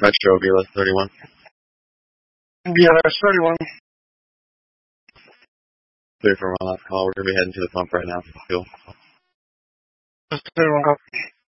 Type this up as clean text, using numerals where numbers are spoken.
Metro VLS 31. VLS 31. Clear for my last call. We're going to be heading to the pump right now. Fuel. 31 copy.